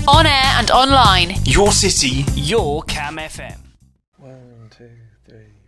On air and online. Your city, your Cam FM. 1, 2, 3.